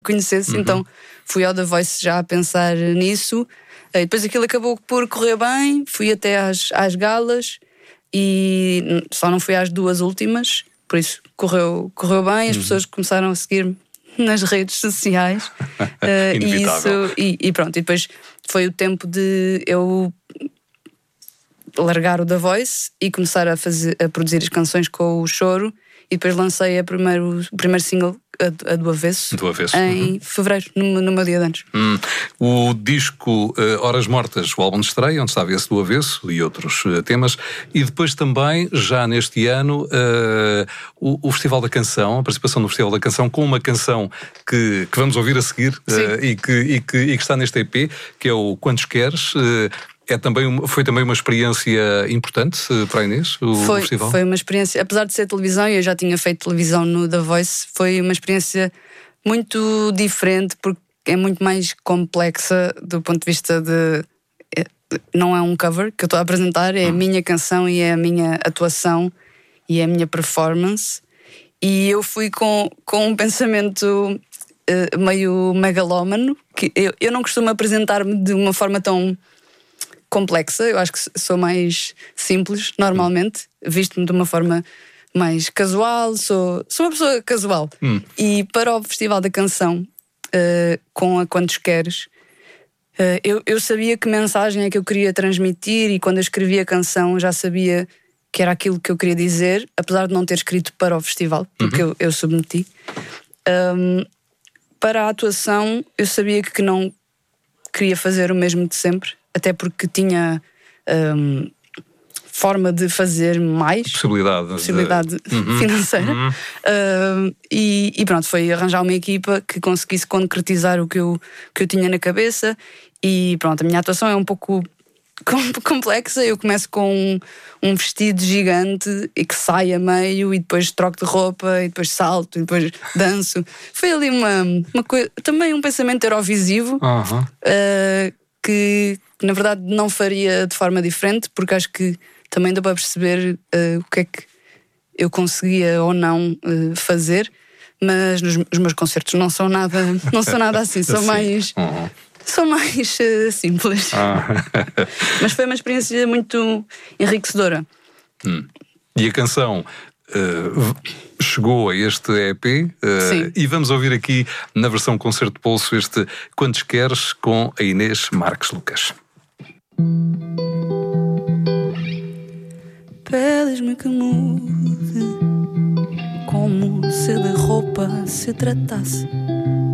conhecesse, então fui ao The Voice já a pensar nisso. Depois aquilo acabou por correr bem, fui até às galas e só não fui às 2 últimas, por isso correu bem, as pessoas começaram a seguir-me nas redes sociais. E pronto, e depois foi o tempo de eu largar o The Voice e começar a produzir as canções com o Choro, e depois lancei o primeiro single, a do Avesso, em fevereiro, no meu dia de anos. O disco Horas Mortas, o álbum de estreia, onde estava esse do Avesso e outros temas, e depois também, já neste ano, o Festival da Canção, a participação no Festival da Canção, com uma canção que vamos ouvir a seguir, e que está neste EP, que é o Quantos Queres. Foi também uma experiência importante para a Inês, o festival? Foi uma experiência, apesar de ser televisão, e eu já tinha feito televisão no The Voice, foi uma experiência muito diferente, porque é muito mais complexa do ponto de vista de... Não é um cover que eu estou a apresentar, é a minha canção e é a minha atuação e é a minha performance. E eu fui com um pensamento meio megalómano, que eu não costumo apresentar-me de uma forma tão complexa, eu acho que sou mais simples normalmente, visto-me de uma forma mais casual, sou uma pessoa casual. E para o Festival da Canção, com a Quantos Queres, eu sabia que mensagem é que eu queria transmitir, e quando eu escrevi a canção já sabia que era aquilo que eu queria dizer, apesar de não ter escrito para o festival, porque eu submeti. Para a atuação eu sabia que não queria fazer o mesmo de sempre, até porque tinha forma de fazer mais. Possibilidade financeira. E pronto, foi arranjar uma equipa que conseguisse concretizar o que eu tinha na cabeça. E pronto, a minha atuação é um pouco complexa. Eu começo com um vestido gigante e que sai a meio, e depois troco de roupa, e depois salto, e depois danço. Foi ali uma coisa, também um pensamento eurovisivo, que na verdade não faria de forma diferente, porque acho que também deu para perceber o que é que eu conseguia ou não fazer. Mas os meus concertos não são nada assim, são mais simples. Mas foi uma experiência muito enriquecedora. E a canção chegou a este EP, e vamos ouvir aqui na versão concerto de polso este Quantos Queres, com a Inês Marques Lucas. Pedes-me que mude, como se de roupa se tratasse.